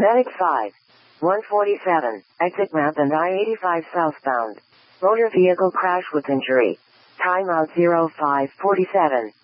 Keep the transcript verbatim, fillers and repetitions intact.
Medic five. one forty-seven, exit ramp and I eighty-five southbound. Motor vehicle crash with injury. Timeout zero five forty-seven.